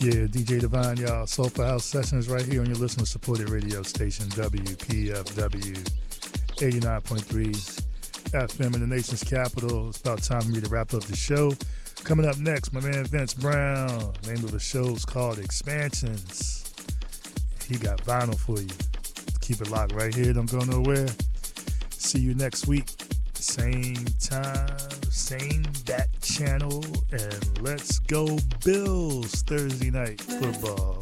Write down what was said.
Yeah, DJ Divine, y'all. Soulful House Sessions right here on your listener supported radio station, WPFW 89.3 FM in the nation's capital. It's about time for me to wrap up the show. Coming up next, my man Vince Brown. The name of the show is called Expansions. He got vinyl for you. Keep it locked right here. Don't go nowhere. See you next week. Same time, same bat channel, and let's go Bills Thursday night football.